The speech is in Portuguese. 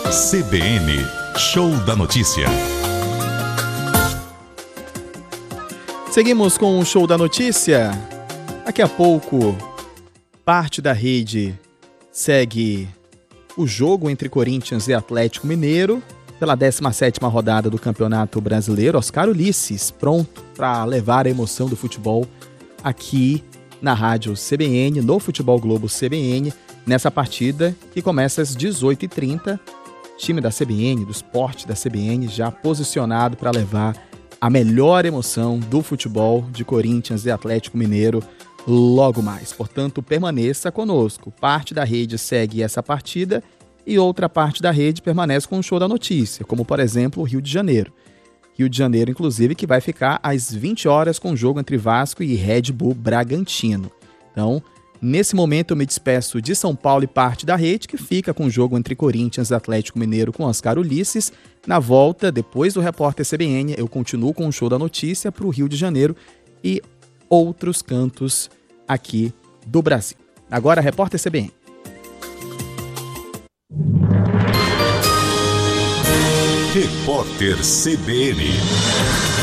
CBN, Show da Notícia. Seguimos com o Show da Notícia. Daqui a pouco, parte da rede segue o jogo entre Corinthians e Atlético Mineiro pela 17ª rodada do Campeonato Brasileiro. Oscar Ulisses, pronto para levar a emoção do futebol aqui na Rádio CBN, no Futebol Globo CBN, nessa partida que começa às 18h30. Time da CBN, do esporte da CBN, já posicionado para levar a melhor emoção do futebol de Corinthians e Atlético Mineiro logo mais. Portanto, permaneça conosco. Parte da rede segue essa partida e outra parte da rede permanece com o Show da Notícia, como, por exemplo, o Rio de Janeiro. Rio de Janeiro, inclusive, que vai ficar às 20 horas com o jogo entre Vasco e Red Bull Bragantino. Então, nesse momento eu me despeço de São Paulo e parte da rede, que fica com o jogo entre Corinthians e Atlético Mineiro com Oscar Ulisses. Na volta, depois do Repórter CBN, eu continuo com o Show da Notícia para o Rio de Janeiro e outros cantos aqui do Brasil. Agora, Repórter CBN. Repórter CBN.